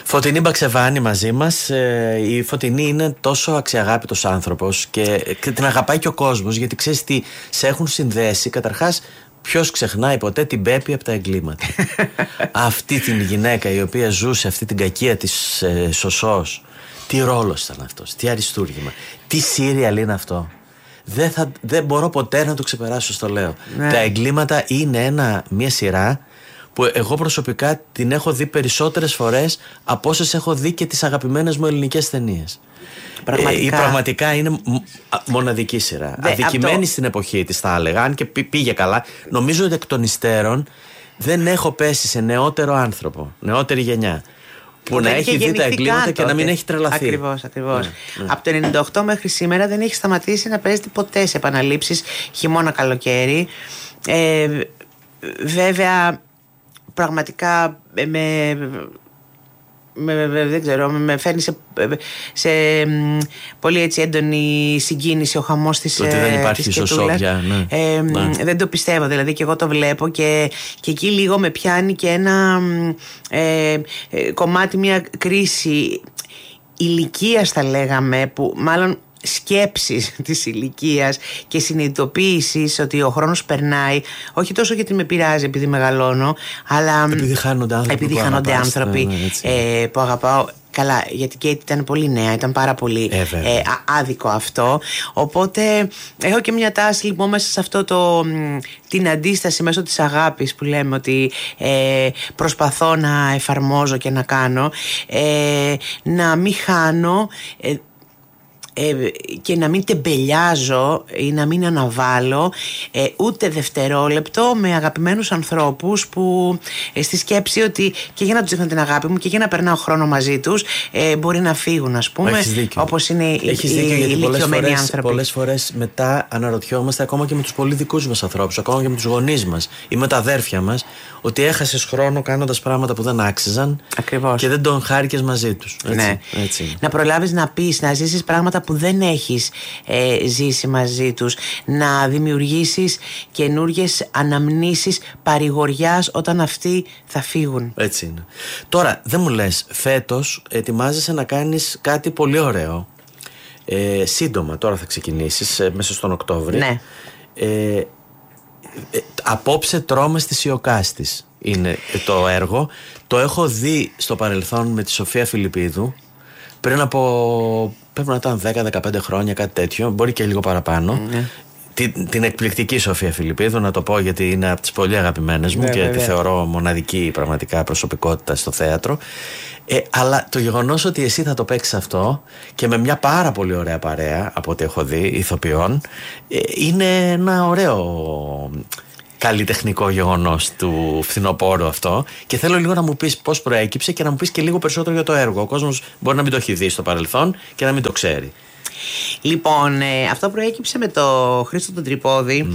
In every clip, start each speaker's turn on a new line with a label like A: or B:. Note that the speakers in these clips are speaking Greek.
A: Φωτεινή Μπαξεβάνη μαζί μας. Η Φωτεινή είναι τόσο αξιαγάπητος άνθρωπος και την αγαπάει και ο κόσμος, γιατί ξέρεις τι, σε έχουν συνδέσει. Καταρχάς, ποιος ξεχνάει ποτέ την Πέπη από τα εγκλήματα? Αυτή την γυναίκα η οποία ζούσε αυτή την κακία της Σωσός. Τι ρόλος ήταν αυτός, τι αριστούργημα, τι σύριαλ είναι αυτό. Δεν μπορώ ποτέ να το ξεπεράσω, στο λέω. Ναι. Τα εγκλήματα είναι μια σειρά που εγώ προσωπικά την έχω δει περισσότερες φορές από όσες έχω δει και τις αγαπημένες μου ελληνικές ταινίες. Πραγματικά είναι μοναδική σειρά. Αδικημένη στην εποχή της, θα έλεγα, αν και πήγε καλά. Νομίζω ότι εκ των υστέρων δεν έχω πέσει σε νεότερο άνθρωπο, νεότερη γενιά, που να έχει δει τα εγκλήματα και να μην έχει τρελαθεί.
B: Ακριβώς. Ναι. Από το 98 μέχρι σήμερα δεν έχει σταματήσει να παίζεται ποτέ σε επαναλήψεις, χειμώνα, καλοκαίρι. Βέβαια, πραγματικά δεν ξέρω, με φέρνει σε πολύ έτσι έντονη συγκίνηση ο χαμός της
A: Ότι δεν υπάρχει σωσόβια. Ναι.
B: Δεν το πιστεύω, δηλαδή, και εγώ το βλέπω και εκεί λίγο με πιάνει και ένα κομμάτι, μια κρίση ηλικίας, θα λέγαμε, που μάλλον σκέψης της ηλικίας και συνειδητοποίησης ότι ο χρόνος περνάει, όχι τόσο γιατί με πειράζει επειδή μεγαλώνω, αλλά
A: επειδή χάνονται άνθρωποι
B: που αγαπάω. Καλά, γιατί και ήταν πολύ νέα, ήταν πάρα πολύ άδικο αυτό. Οπότε έχω και μια τάση, λοιπόν, μέσα σε αυτό την αντίσταση μέσω της αγάπης που λέμε ότι προσπαθώ να εφαρμόζω και να κάνω, να μην χάνω και να μην τεμπελιάζω ή να μην αναβάλω ούτε δευτερόλεπτο με αγαπημένους ανθρώπους που στη σκέψη ότι και για να τους δείχνω την αγάπη μου και για να περνάω χρόνο μαζί τους μπορεί να φύγουν, ας πούμε, όπως είναι οι ηλικιωμένοι άνθρωποι.
A: Πολλές φορές μετά αναρωτιόμαστε, ακόμα και με τους πολύ δικούς μας ανθρώπους, ακόμα και με τους γονείς μας ή με τα αδέρφια μας, ότι έχασες χρόνο κάνοντας πράγματα που δεν άξιζαν.
B: Ακριβώς.
A: Και δεν τον χάρηκες μαζί τους.
B: Έτσι. Να προλάβεις να πεις, να ζήσεις πράγματα που δεν έχεις ζήσει μαζί τους, να δημιουργήσεις καινούργιες αναμνήσεις παρηγοριάς όταν αυτοί θα φύγουν.
A: Έτσι είναι. Τώρα, δεν μου λες, φέτος ετοιμάζεσαι να κάνεις κάτι πολύ ωραίο. Σύντομα, τώρα θα ξεκινήσεις, μέσα στον Οκτώβρη.
B: Ναι.
A: Απόψε τρώμε στις Ιωκάστης είναι το έργο. Το έχω δει στο παρελθόν με τη Σοφία Φιλιππίδου πριν από, πρέπει να ήταν 10-15 χρόνια, κάτι τέτοιο, μπορεί και λίγο παραπάνω. Την εκπληκτική Σοφία Φιλιππίδου, να το πω, γιατί είναι από τις πολύ αγαπημένες μου και τη θεωρώ μοναδική πραγματικά προσωπικότητα στο θέατρο. Αλλά το γεγονός ότι εσύ θα το παίξεις αυτό και με μια πάρα πολύ ωραία παρέα από ό,τι έχω δει ηθοποιών, είναι ένα ωραίο καλλιτεχνικό γεγονός του φθινοπόρου αυτό, και θέλω λίγο να μου πεις πώς προέκυψε και να μου πεις και λίγο περισσότερο για το έργο. Ο κόσμος μπορεί να μην το έχει δει στο παρελθόν και να μην το ξέρει.
B: Λοιπόν, αυτό προέκυψε με το Χρήστο τον Τρυπόδη,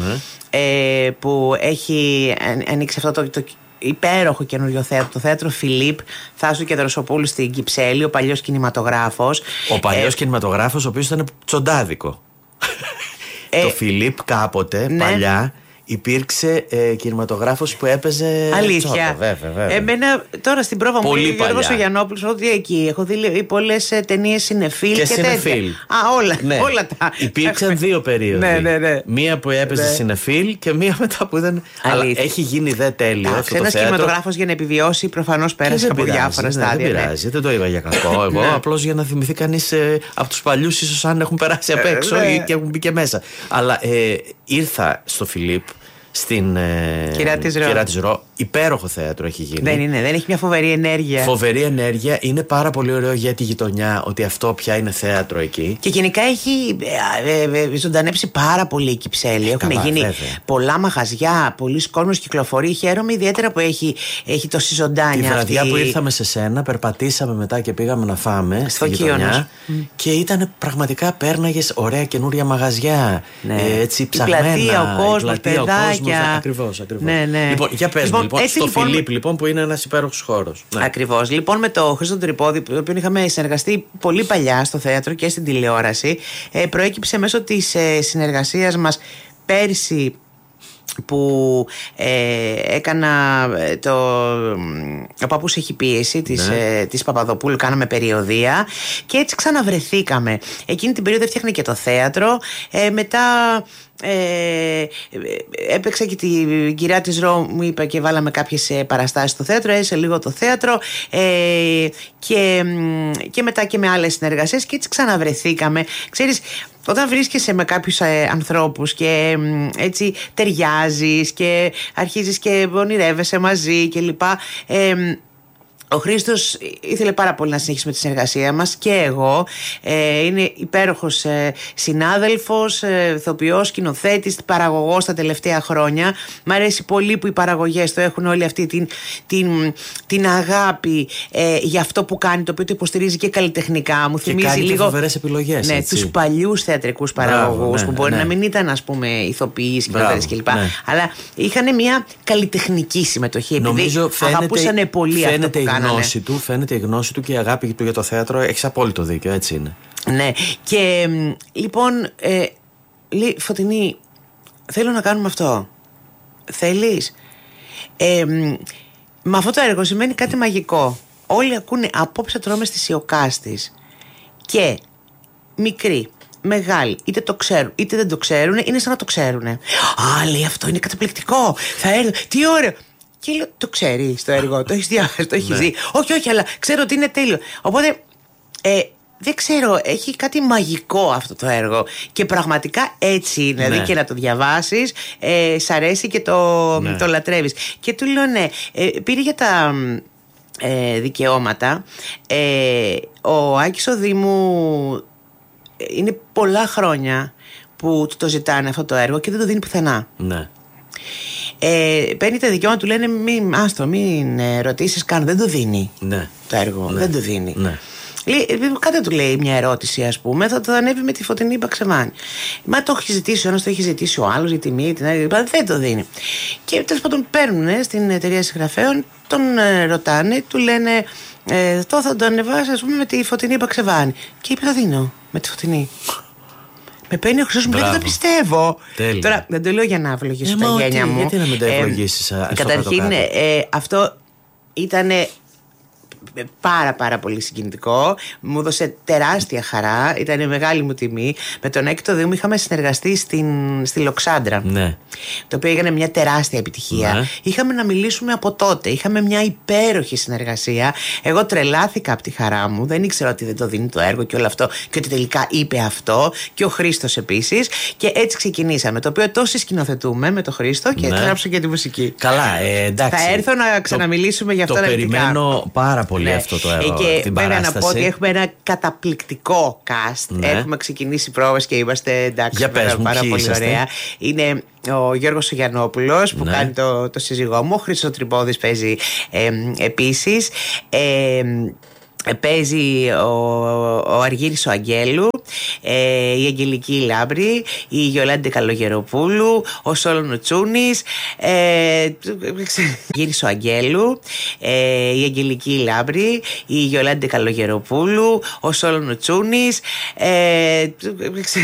B: που έχει ανοίξει αυτό το υπέροχο καινούριο θέατρο, το θέατρο Φιλίπ Θάσου και Δροσοπούλου στην Κυψέλη, ο παλιός κινηματογράφος.
A: Ο παλιός κινηματογράφος, ο οποίος ήταν τσοντάδικο. Το Φιλίπ κάποτε, παλιά, υπήρξε κινηματογράφος που έπαιζε.
B: Αλήθεια.
A: Βέβαια.
B: Εμένα τώρα στην πρόβα μου λέει ο Γιώργος ο Γιαννόπουλος ότι εκεί έχω δει πολλές ταινίες Σινεφίλ και
A: Σινεφίλ.
B: Όλα τα.
A: Υπήρξαν δύο περίοδοι.
B: Ναι.
A: Μία που έπαιζε Σινεφίλ και μία μετά που δεν. Αλλά έχει γίνει τέλειο αυτό το θέατρο.
B: Ένας κινηματογράφος για να επιβιώσει προφανώς πέρασε από διάφορα στάδια.
A: Δεν πειράζει, δεν το είπα για κακό εγώ. Απλώς για να θυμηθεί κανείς από τους παλιούς, ίσως αν έχουν περάσει απ' έξω και έχουν μπει και μέσα. Αλλά ήρθα στο Φιλίπ, στην Κυρά της Ρο. Υπέροχο θέατρο έχει γίνει.
B: Δεν έχει μια φοβερή ενέργεια.
A: Φοβερή ενέργεια. Είναι πάρα πολύ ωραίο για τη γειτονιά ότι αυτό πια είναι θέατρο εκεί.
B: Και γενικά έχει ζωντανέψει πάρα πολύ η Κυψέλη. Έχουν γίνει πολλά μαγαζιά, πολλοί κόσμος κυκλοφορεί. Χαίρομαι ιδιαίτερα που έχει τόση ζωντάνια.
A: Τη βραδιά που ήρθαμε σε σένα, περπατήσαμε μετά και πήγαμε να φάμε στη γειτονιά. Και ήταν πραγματικά, πέρναγες ωραία καινούρια μαγαζιά. Έτσι ψαγμένα. Η πλατεία,
B: ο κόσμος, παιδάκια.
A: Ακριβώς. Λοιπόν, για πες μου. Στο Φιλίπ, λοιπόν, που είναι ένας υπέροχος χώρος.
B: Ακριβώς. Λοιπόν, με το Χρήστο Τρυπόδη, το οποίο είχαμε συνεργαστεί πολύ παλιά στο θέατρο και στην τηλεόραση, προέκυψε μέσω της συνεργασίας μας πέρσι που έκανα ο παππούς έχει πίεση της Παπαδοπούλου, κάναμε περιοδεία και έτσι ξαναβρεθήκαμε. Εκείνη την περίοδο έφτιαχνε και το θέατρο, μετά έπαιξα και την κυρία της Ρο, μου είπε, και βάλαμε κάποιες παραστάσεις στο θέατρο, έζησε λίγο το θέατρο και μετά και με άλλες συνεργασίες και έτσι ξαναβρεθήκαμε. Ξέρεις, όταν βρίσκεσαι με κάποιους ανθρώπους και έτσι ταιριάζεις και αρχίζεις και ονειρεύεσαι μαζί και λοιπά, ο Χρήστος ήθελε πάρα πολύ να συνεχίσουμε τη συνεργασία μας και εγώ. Είναι υπέροχος συνάδελφος, ηθοποιός, σκηνοθέτης, παραγωγός τα τελευταία χρόνια. Μ' αρέσει πολύ που οι παραγωγές το έχουν όλη αυτή την αγάπη για αυτό που κάνει, το οποίο το υποστηρίζει και καλλιτεχνικά. Μου θυμίζει
A: κάνει
B: λίγο
A: φοβερές επιλογές,
B: ναι, τους παλιούς θεατρικούς παραγωγούς, που μπορεί να μην ήταν, ας πούμε, ηθοποιοί, σκηνοθέτες κλπ. Αλλά είχαν μια καλλιτεχνική συμμετοχή, επειδή αγαπούσαν πολύ αυτό που κάνανε.
A: Φαίνεται η γνώση του και η αγάπη του για το θέατρο. Έχεις απόλυτο δίκιο, έτσι είναι.
B: Ναι, και λοιπόν λέει, Φωτεινή, θέλω να κάνουμε αυτό. Θέλεις? Με αυτό το έργο σημαίνει κάτι μαγικό. Όλοι ακούνε απόψε τρώμε στις Ιωκάστης. Και μικροί, μεγάλοι, είτε το ξέρουν είτε δεν το ξέρουν, είναι σαν να το ξέρουν. Α, λέει, αυτό είναι καταπληκτικό. Θα έρθω, τι ωραίο. Και λέω, το ξέρεις το έργο, το έχεις διαβάσει, το έχεις δει? Όχι, αλλά ξέρω ότι είναι τέλειο. Οπότε δεν ξέρω, έχει κάτι μαγικό αυτό το έργο. Και πραγματικά έτσι είναι. Δηλαδή και να το διαβάσεις, σ' αρέσει και το λατρεύεις. Και του λέω, ναι, πήρε για τα δικαιώματα. Ο Άκης ο Δήμου είναι πολλά χρόνια που το ζητάνε αυτό το έργο και δεν το δίνει πουθενά. Ναι. Παίρνει τα δικαιώματα, του λένε μην ρωτήσεις καν, δεν το δίνει το έργο, δεν το δίνει. Κάτι του λέει μια ερώτηση, ας πούμε, θα το ανέβει με τη Φωτεινή Μπαξεβάνη. Μα το έχει ζητήσει ο ένας, το έχει ζητήσει ο άλλος, γιατί μία, την άλλη, δεν το δίνει. Και τέλος πάντων παίρνουν στην εταιρεία συγγραφέων, τον ρωτάνε, του λένε αυτό θα το ανεβάσει, ας πούμε, με τη Φωτεινή Μπαξεβάνη. Και είπε, το δίνω με τη Φωτεινή. Με παίρνει ο Χρυσός, μου λέει, δεν το πιστεύω. Τέλεια. Τώρα δεν το λέω για να ευλογήσω τα γένια μου.
A: Γιατί να μην τα ευλογήσεις?
B: Καταρχήν αυτό ήταν πάρα πολύ συγκινητικό. Μου έδωσε τεράστια χαρά. Ήταν μεγάλη μου τιμή. Με τον Άκη το Δήμο είχαμε συνεργαστεί στη Λοξάντρα, το οποίο έγινε μια τεράστια επιτυχία. Είχαμε να μιλήσουμε από τότε. Είχαμε μια υπέροχη συνεργασία. Εγώ τρελάθηκα από τη χαρά μου. Δεν ήξερα ότι δεν το δίνει το έργο και όλο αυτό, και ότι τελικά είπε αυτό. Και ο Χρήστος επίσης. Και έτσι ξεκινήσαμε. Το οποίο τόσο σκηνοθετούμε με τον Χρήστο και γράψω και τη μουσική.
A: Καλά, εντάξει.
B: Θα έρθω να ξαναμιλήσουμε για αυτό.
A: Το περιμένω πάρα πολύ αυτό το έργο.
B: Και βέβαια να πω ότι έχουμε ένα καταπληκτικό cast. Έχουμε ξεκινήσει πρόβες και είμαστε εντάξει. Πάρα πολύ ωραία. Είναι ο Γιώργος ο Γιαννόπουλος που κάνει το σύζυγό μου. Ο Χρήστος Τριμπόδης παίζει επίσης. Παίζει ο Αργύρης ο Αγγέλου, η Αγγελική Λάμπρη, η Γιολάντη Καλογεροπούλου, ο Σόλων ο Τσούνης, Αργύρης ο Αγγέλου, η Αγγελική Λάμπρη, η Γιολάντη Καλογεροπούλου, ο Σόλων ο Τσούνης,